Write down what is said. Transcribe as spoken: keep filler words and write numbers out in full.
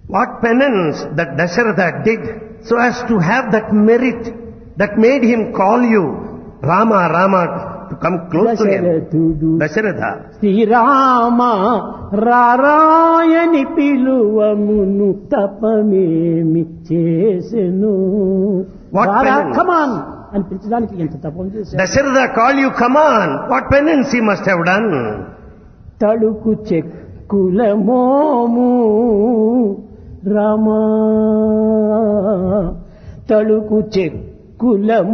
What penance that Dasharatha did so as to have that merit that made him call you Rama, Rama, to come close to him. దశరథుడు Dasharatha. Srirama రారాయని పిలువమును తపమేమి చేసెను. What penance? కమాన్ అని పిలిచడానికి ఎంత తపం చేశాడు. Dasharatha called you, come on. What penance he must have done. తడుకు చెక్కుల మోము రామా తడుకు చెక్కుల